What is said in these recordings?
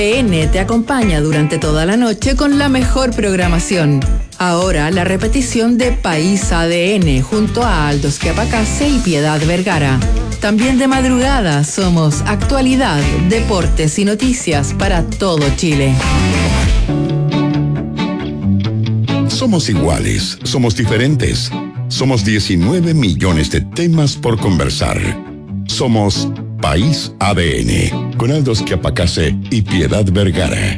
ADN te acompaña durante toda la noche con la mejor programación. Ahora la repetición de País ADN junto a Aldo Schiapacase y Piedad Vergara. También de madrugada somos actualidad, deportes y noticias para todo Chile. Somos iguales, somos diferentes. Somos 19 millones de temas por conversar. Somos País ADN, con Aldo Schiapacase y Piedad Vergara.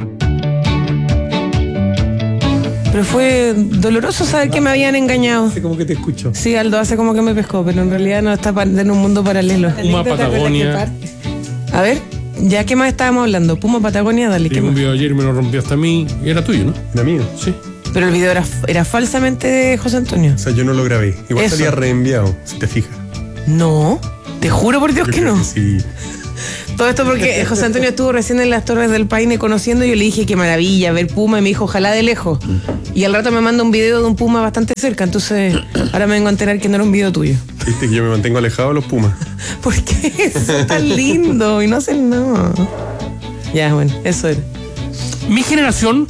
Pero fue doloroso saber que me habían engañado. Hace como que te escucho. Sí, Aldo hace como que me pescó, pero en realidad no está en un mundo paralelo. Puma Patagonia. A ver, ya qué más estábamos hablando. Puma Patagonia, dale. Y un video ayer y me lo rompió hasta a mí. Y era tuyo, ¿no? ¿Era mío? Sí. Pero el video era falsamente de José Antonio. O sea, yo no lo grabé. Igual Eso. salía reenviado, si te fijas. No, te juro por Dios Yo que creo no. sí. Todo esto porque José Antonio estuvo recién en las Torres del Paine conociendo y yo le dije qué maravilla ver Puma y me dijo ojalá de lejos. Y al rato me manda un video de un Puma bastante cerca, entonces ahora me vengo a enterar que no era un video tuyo. Viste que yo me mantengo alejado de los Pumas. ¿Por qué? Son tan lindo y no hacen nada. Ya, bueno, eso era. Mi generación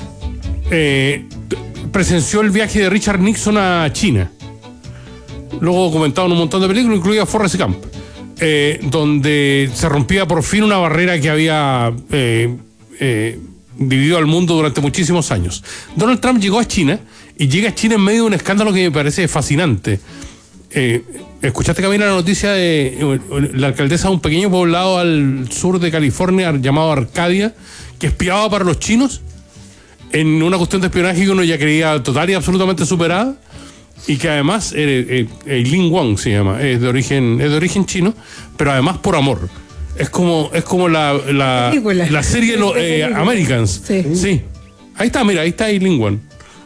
presenció el viaje de Richard Nixon a China. Luego comentado en un montón de películas, incluida Forrest Gump, donde se rompía por fin una barrera que había dividido al mundo durante muchísimos años. Donald Trump llegó a China y llega a China en medio de un escándalo que me parece fascinante. ¿Escuchaste, Camila, la noticia de la alcaldesa de un pequeño poblado al sur de California llamado Arcadia, que espiaba para los chinos en una cuestión de espionaje que uno ya creía total y absolutamente superada, y que además Lin Wang se llama, es de origen chino, pero además por amor. Es como la serie Americans. Sí. Ahí está, mira, ahí está Lin Wang.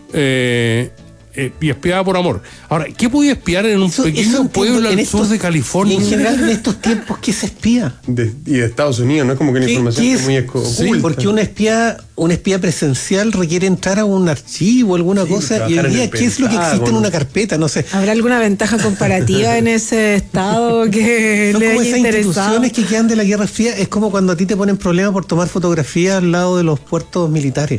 Y espiada por amor. Ahora, ¿qué podía espiar en un pequeño pueblo al sur de California? Y en general, en estos tiempos, ¿qué se espía? Y de Estados Unidos, ¿no? Es como que la información es muy oculta. Sí, porque un espía presencial requiere entrar a un archivo, alguna cosa, y hoy día, ¿qué es lo que existe en una carpeta? No sé. ¿Habrá alguna ventaja comparativa en ese estado que son le como haya esas interesado? instituciones que quedan de la Guerra Fría. Es como cuando a ti te ponen problemas por tomar fotografías al lado de los puertos militares.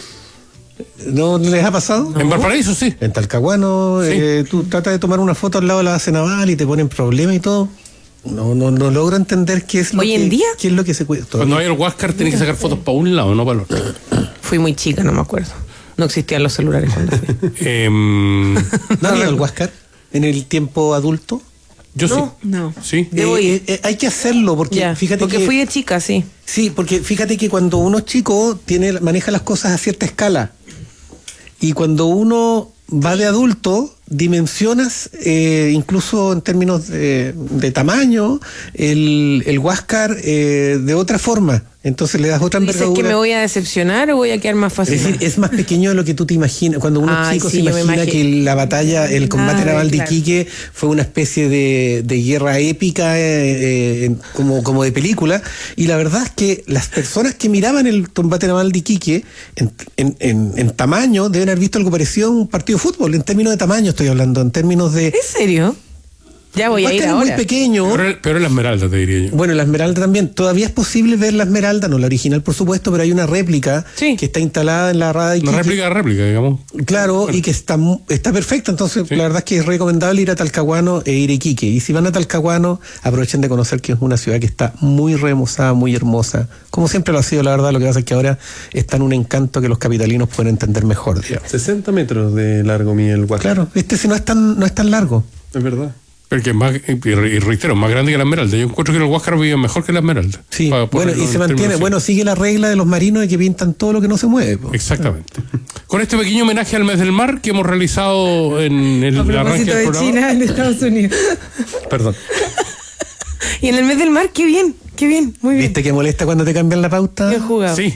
¿No les ha pasado? En Valparaíso, sí. En Talcahuano, Sí. tú tratas de tomar una foto al lado de la base naval y te ponen problemas y todo. No logro entender qué es lo ¿Hoy que... en día? ¿Qué es lo que se cuida? Cuando hay el Huáscar tenés que sacar fotos para un lado, no para el otro. Fui muy chica, no me acuerdo. No existían los celulares cuando fui. ¿No había el Huáscar en el tiempo adulto? Yo No. sí. Debo ir. Hay que hacerlo porque Ya, fíjate porque que... fui de chica, sí. Sí, porque fíjate que cuando uno es chico maneja las cosas a cierta escala. Y cuando uno va de adulto, dimensionas, incluso en términos de tamaño, el Huáscar de otra forma. Entonces le das otra ¿Dices envergadura. que me voy a decepcionar o voy a quedar más fácil? Es decir, es más pequeño de lo que tú te imaginas. Cuando uno es chico sí, se yo me imagina que la batalla, el combate naval de claro. Iquique fue una especie de guerra épica, como de película. Y la verdad es que las personas que miraban el combate naval de Iquique, en tamaño, deben haber visto algo parecido a un partido de fútbol. En términos de tamaño estoy hablando, en términos de... ¿En serio? Ya voy a ir Huáscar es ahora. muy pequeño. Pero la Esmeralda, te diría yo. Bueno, la Esmeralda también. Todavía es posible ver la Esmeralda, no la original, por supuesto, pero hay una réplica que está instalada en la rada de Iquique. Una réplica, digamos. Claro, y que está perfecta. Entonces, la verdad es que es recomendable ir a Talcahuano e ir a Iquique. Y si van a Talcahuano, aprovechen de conocer que es una ciudad que está muy remozada, muy hermosa. Como siempre lo ha sido, la verdad. Lo que pasa es que ahora está en un encanto que los capitalinos pueden entender mejor, digamos. 60 metros de largo mide el Huáscar. Claro, si no es tan largo. Es verdad. Porque es más, y reitero, más grande que la Esmeralda. Yo encuentro que el Huáscar vive mejor que la Esmeralda. Sí, bueno, y se mantiene. Bueno, sigue la regla de los marinos de que pintan todo lo que no se mueve. Exactamente. Con este pequeño homenaje al mes del mar que hemos realizado en el arranque del programa. China en Estados Unidos. Perdón. Y en el mes del mar, qué bien, muy bien. ¿Viste que molesta cuando te cambian la pauta? Bien jugado. Sí.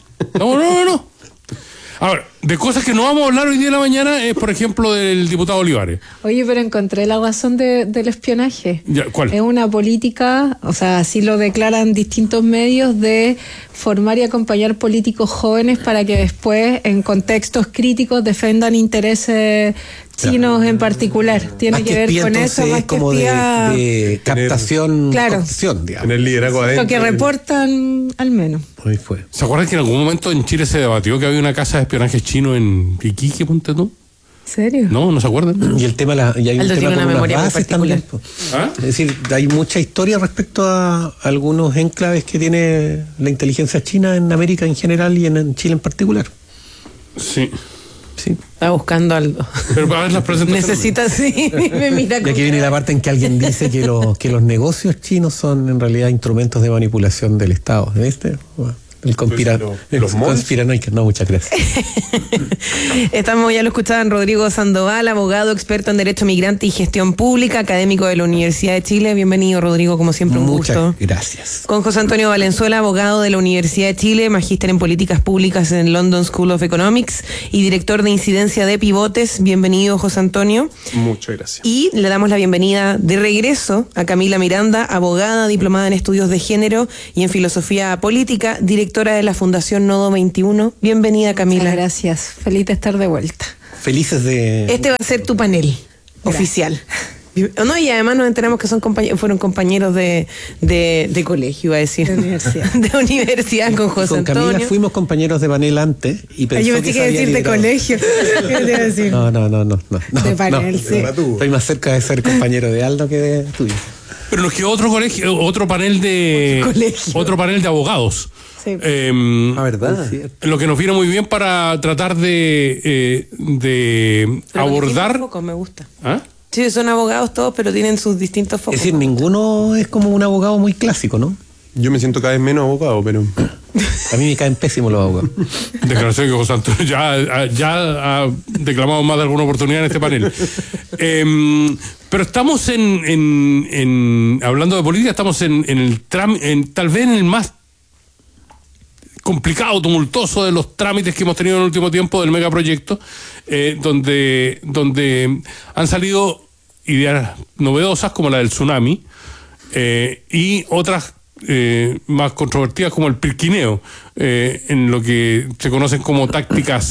No. Ahora, de cosas que no vamos a hablar hoy día de la mañana es, por ejemplo, del diputado Olivares. Oye, pero encontré la razón del espionaje. ¿Cuál? Es una política, o sea, así lo declaran distintos medios, de formar y acompañar políticos jóvenes para que después, en contextos críticos, defendan intereses chinos en particular. Tiene que ver con eso, más que como espía. de captación, Claro. opción, digamos. Tener liderazgo adentro. Lo que reportan, al menos. Ahí fue. ¿Se acuerdan que en algún momento en Chile se debatió que había una casa de espionaje chino en Iquique, ponte tú? ¿En serio? ¿No se acuerdan? Y el tema, y hay un Aldo tema tiene con una unas memoria muy bases particular. también, po. ¿Ah? Es decir, hay mucha historia respecto a algunos enclaves que tiene la inteligencia china en América en general y en Chile en particular. Sí. Sí. Está buscando algo. Pero para ver las presentaciones. Necesita, sí, me mira Y con aquí viene la parte en que alguien dice que los negocios chinos son en realidad instrumentos de manipulación del Estado. ¿Viste? El ¿Los malls? conspiranoico. No, muchas gracias. Estamos, ya lo escuchaban, Rodrigo Sandoval, abogado, experto en Derecho Migrante y Gestión Pública, académico de la Universidad de Chile. Bienvenido, Rodrigo, como siempre, un Muchas gusto. gracias. Con José Antonio Valenzuela, abogado de la Universidad de Chile, magíster en Políticas Públicas en London School of Economics y director de incidencia de Pivotes. Bienvenido, José Antonio. Muchas gracias. Y le damos la bienvenida de regreso a Camila Miranda, abogada, diplomada en estudios de género y en filosofía política, directora de la Fundación Nodo 21. Bienvenida, Camila. Muchas gracias. Feliz de estar de vuelta. Felices de... Este va a ser tu panel oficial. No, y además nos enteramos que fueron compañeros de colegio, iba a decir. De universidad. De universidad con José Con Camila Antonio. fuimos compañeros de panel antes y pensó Yo pensé que se iba a había decir de liderado. colegio. ¿Qué te iba a decir? No. De panel, sí. Estoy más cerca de ser compañero de Aldo que de tuyo. Pero nos quedó otro colegio, otro panel de abogados. Sí. ¿Verdad? Lo que nos viene muy bien para tratar de Pero abordar. con focos, me gusta. ¿Ah? Sí, son abogados todos, pero tienen sus distintos Es focos. decir, ninguno es como un abogado muy clásico, ¿no? Yo me siento cada vez menos abogado, pero... A mí me caen pésimos los abogados. Declaración que José Antonio ya ha declamado más de alguna oportunidad en este panel. Pero estamos hablando de política, estamos tal vez en el más complicado, tumultuoso de los trámites que hemos tenido en el último tiempo del megaproyecto, donde han salido ideas novedosas como la del tsunami y otras más controvertidas como el pirquineo, en lo que se conocen como tácticas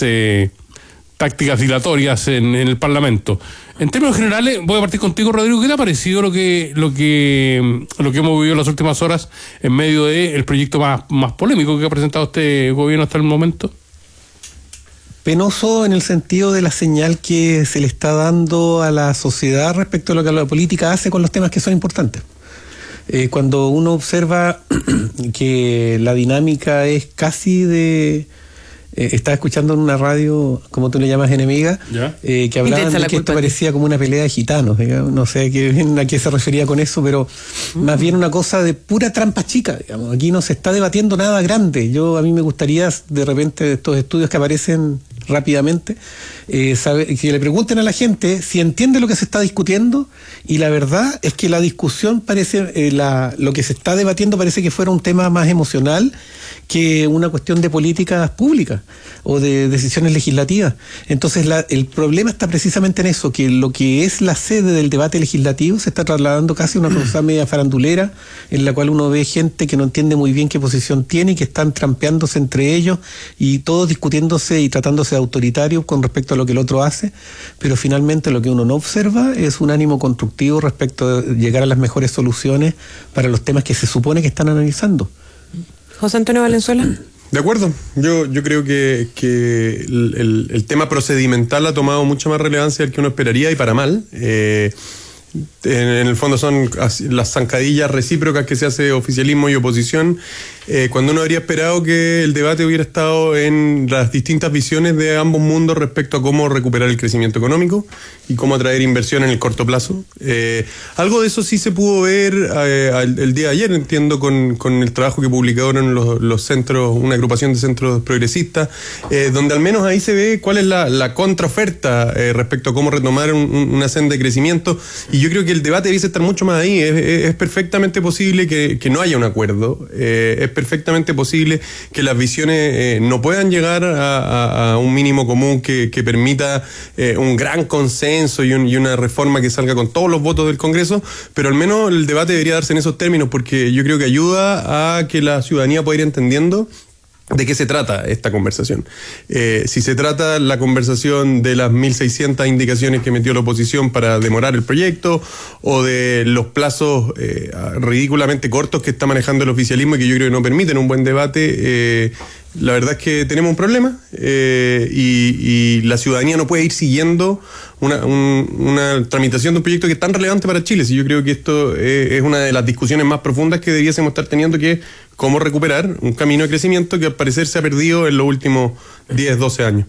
dilatorias en el Parlamento. En términos generales, voy a partir contigo, Rodrigo. ¿Qué te ha parecido lo que hemos vivido en las últimas horas en medio del proyecto más polémico que ha presentado este gobierno hasta el momento? Penoso en el sentido de la señal que se le está dando a la sociedad respecto a lo que la política hace con los temas que son importantes. Cuando uno observa que la dinámica es casi de... estaba escuchando en una radio, como tú le llamas, enemiga, que hablaban de que esto parecía como una pelea de gitanos, digamos. No sé a qué se refería con eso, pero más bien una cosa de pura trampa chica, digamos. Aquí no se está debatiendo nada grande. A mí me gustaría, de repente, de estos estudios que aparecen rápidamente, que le pregunten a la gente si entiende lo que se está discutiendo, y la verdad es que la discusión parece, lo que se está debatiendo parece que fuera un tema más emocional que una cuestión de políticas públicas o de decisiones legislativas. Entonces el problema está precisamente en eso, que lo que es la sede del debate legislativo se está trasladando casi a una cosa media farandulera, en la cual uno ve gente que no entiende muy bien qué posición tiene y que están trampeándose entre ellos y todos discutiéndose y tratándose de autoritarios con respecto a lo que el otro hace, pero finalmente lo que uno no observa es un ánimo constructivo respecto de llegar a las mejores soluciones para los temas que se supone que están analizando. José Antonio Valenzuela. De acuerdo, yo creo que el tema procedimental ha tomado mucha más relevancia del que uno esperaría, y para mal. En el fondo son las zancadillas recíprocas que se hace oficialismo y oposición, cuando uno habría esperado que el debate hubiera estado en las distintas visiones de ambos mundos respecto a cómo recuperar el crecimiento económico y cómo atraer inversión en el corto plazo. Algo de eso sí se pudo ver el día de ayer, entiendo, con el trabajo que publicaron los centros, una agrupación de centros progresistas, donde al menos ahí se ve cuál es la contraoferta respecto a cómo retomar una senda de crecimiento. Y yo creo que el debate debiese estar mucho más ahí. Es perfectamente posible que no haya un acuerdo. Es perfectamente posible que las visiones no puedan llegar a un mínimo común que permita un gran consenso y una reforma que salga con todos los votos del Congreso, pero al menos el debate debería darse en esos términos, porque yo creo que ayuda a que la ciudadanía pueda ir entendiendo ¿De qué se trata esta conversación? Si se trata la conversación de las 1.600 indicaciones que metió la oposición para demorar el proyecto, o de los plazos ridículamente cortos que está manejando el oficialismo y que yo creo que no permiten un buen debate, la verdad es que tenemos un problema y la ciudadanía no puede ir siguiendo una tramitación de un proyecto que es tan relevante para Chile. Si yo creo que esto es una de las discusiones más profundas que debiésemos estar teniendo, que es cómo recuperar un camino de crecimiento que al parecer se ha perdido en los últimos 10, 12 años.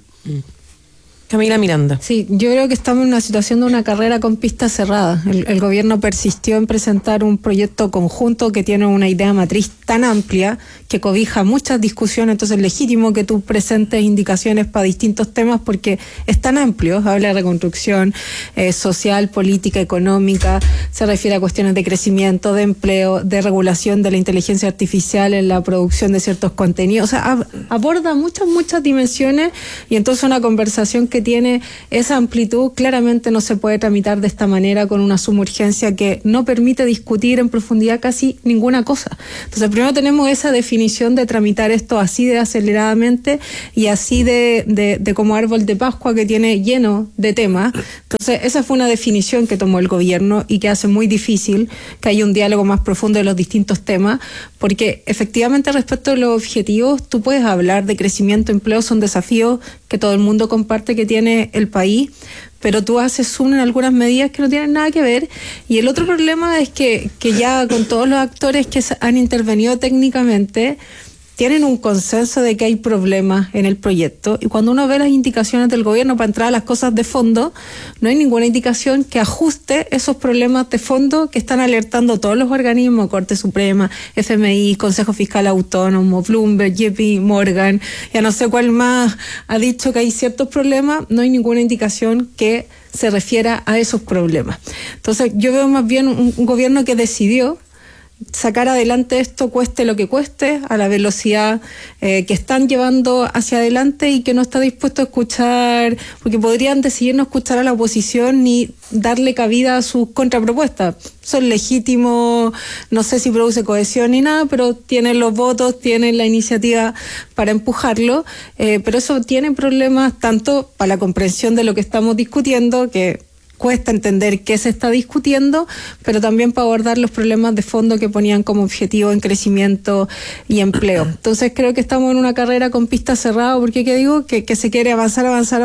Camila Miranda. Sí, yo creo que estamos en una situación de una carrera con pista cerrada. El gobierno persistió en presentar un proyecto conjunto que tiene una idea matriz tan amplia que cobija muchas discusiones, entonces es legítimo que tú presentes indicaciones para distintos temas porque es tan amplio, habla de reconstrucción social, política, económica, se refiere a cuestiones de crecimiento, de empleo, de regulación de la inteligencia artificial en la producción de ciertos contenidos, o sea, aborda muchas dimensiones, y entonces una conversación que tiene esa amplitud claramente no se puede tramitar de esta manera con una suma urgencia que no permite discutir en profundidad casi ninguna cosa. Entonces primero tenemos esa definición de tramitar esto así de aceleradamente y así de como árbol de Pascua que tiene lleno de temas. Entonces esa fue una definición que tomó el gobierno y que hace muy difícil que haya un diálogo más profundo de los distintos temas, porque efectivamente respecto a los objetivos tú puedes hablar de crecimiento, empleo, son desafíos que todo el mundo comparte que tiene el país, pero tú haces zoom en algunas medidas que no tienen nada que ver. Y el otro problema es que ya con todos los actores que han intervenido técnicamente tienen un consenso de que hay problemas en el proyecto, y cuando uno ve las indicaciones del gobierno para entrar a las cosas de fondo, no hay ninguna indicación que ajuste esos problemas de fondo que están alertando todos los organismos, Corte Suprema, FMI, Consejo Fiscal Autónomo, Bloomberg, JP Morgan, ya no sé cuál más ha dicho que hay ciertos problemas. No hay ninguna indicación que se refiera a esos problemas. Entonces yo veo más bien un gobierno que decidió sacar adelante esto cueste lo que cueste, a la velocidad que están llevando hacia adelante, y que no está dispuesto a escuchar, porque podrían decidir no escuchar a la oposición ni darle cabida a sus contrapropuestas. Son legítimos, no sé si produce cohesión ni nada, pero tienen los votos, tienen la iniciativa para empujarlo, pero eso tiene problemas tanto para la comprensión de lo que estamos discutiendo, que cuesta entender qué se está discutiendo, pero también para abordar los problemas de fondo que ponían como objetivo en crecimiento y empleo. Entonces creo que estamos en una carrera con pista cerrada, porque ¿qué digo? Que se quiere avanzar,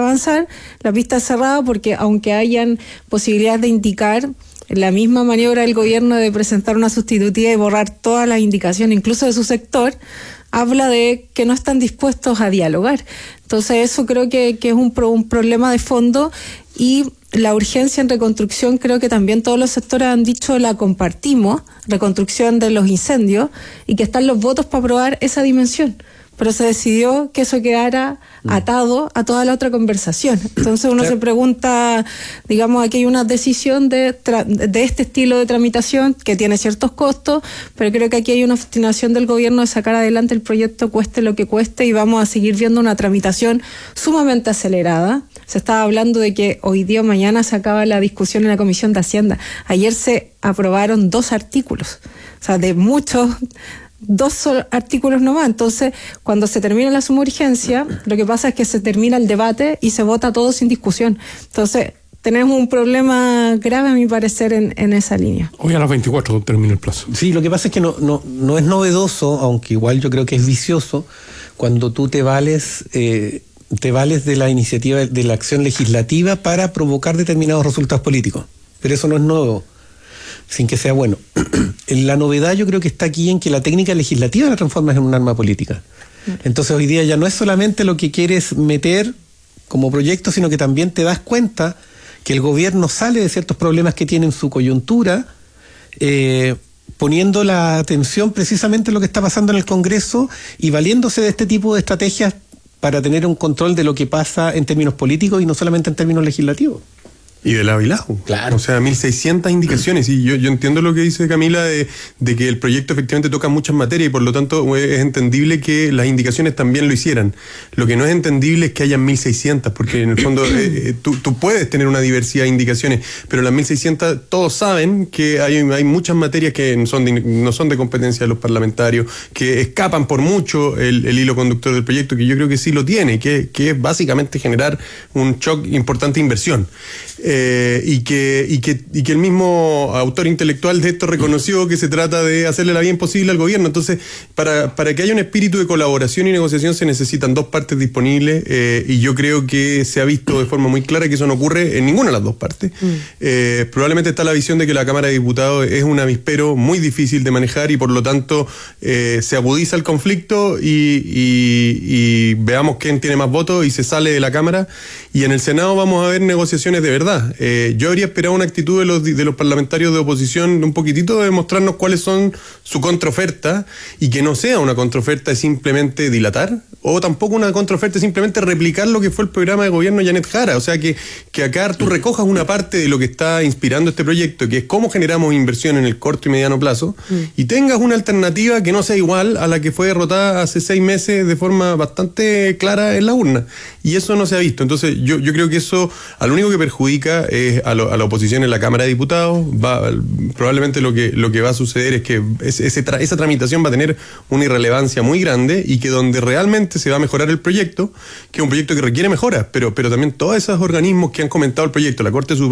la pista es cerrada porque aunque hayan posibilidades de indicar, la misma maniobra del gobierno de presentar una sustitutiva y borrar todas las indicaciones, incluso de su sector, habla de que no están dispuestos a dialogar. Entonces eso creo que es un problema de fondo, y la urgencia en reconstrucción creo que también todos los sectores han dicho la compartimos, reconstrucción de los incendios, y que están los votos para aprobar esa dimensión. Pero se decidió que eso quedara atado a toda la otra conversación. Entonces uno se pregunta, digamos, aquí hay una decisión de este estilo de tramitación que tiene ciertos costos, pero creo que aquí hay una obstinación del gobierno de sacar adelante el proyecto cueste lo que cueste, y vamos a seguir viendo una tramitación sumamente acelerada. Se estaba hablando de que hoy día o mañana se acaba la discusión en la Comisión de Hacienda. Ayer se aprobaron 2 artículos, o sea, de muchos, 2 artículos nomás. Entonces, cuando se termina la suma urgencia, lo que pasa es que se termina el debate y se vota todo sin discusión. Entonces, tenemos un problema grave, a mi parecer, en esa línea. Hoy a las 24 termina el plazo. Sí, lo que pasa es que no es novedoso, aunque igual yo creo que es vicioso, cuando tú te vales de la iniciativa, de la acción legislativa para provocar determinados resultados políticos. Pero eso no es nuevo, sin que sea bueno. La novedad yo creo que está aquí en que la técnica legislativa la transformas en un arma política. Entonces hoy día ya no es solamente lo que quieres meter como proyecto, sino que también te das cuenta que el gobierno sale de ciertos problemas que tiene en su coyuntura, poniendo la atención precisamente en lo que está pasando en el Congreso y valiéndose de este tipo de estrategias para tener un control de lo que pasa en términos políticos y no solamente en términos legislativos. Y de lado y lado. Claro. O sea, 1.600 indicaciones. Y yo entiendo lo que dice Camila de que el proyecto efectivamente toca muchas materias y por lo tanto es entendible que las indicaciones también lo hicieran. Lo que no es entendible es que hayan 1.600, porque en el fondo tú puedes tener una diversidad de indicaciones, pero las 1.600 todos saben que hay muchas materias que no son de competencia de los parlamentarios, que escapan por mucho el hilo conductor del proyecto, que yo creo que sí lo tiene, que es básicamente generar un shock importante de inversión. Y que el mismo autor intelectual de esto reconoció que se trata de hacerle la vida imposible al gobierno. Entonces, para que haya un espíritu de colaboración y negociación se necesitan dos partes disponibles, y yo creo que se ha visto de forma muy clara que eso no ocurre en ninguna de las dos partes. Probablemente está la visión de que la Cámara de Diputados es un avispero muy difícil de manejar y por lo tanto se agudiza el conflicto y veamos quién tiene más votos y se sale de la Cámara, y en el Senado vamos a ver negociaciones de verdad. Yo habría esperado una actitud de los parlamentarios de oposición un poquitito de mostrarnos cuáles son su contraoferta, y que no sea una contraoferta de simplemente dilatar, o tampoco una contraoferta de simplemente replicar lo que fue el programa de gobierno de Janet Jara. O sea, que acá tú recojas una parte de lo que está inspirando este proyecto, que es cómo generamos inversión en el corto y mediano plazo, y tengas una alternativa que no sea igual a la que fue derrotada hace 6 meses de forma bastante clara en la urna. Y eso no se ha visto. Entonces, yo creo que eso, al único que perjudica es a la oposición en la Cámara de Diputados. Probablemente lo que va a suceder es que esa tramitación va a tener una irrelevancia muy grande, y que donde realmente se va a mejorar el proyecto, que es un proyecto que requiere mejoras, pero también todos esos organismos que han comentado el proyecto, la Corte Suprema,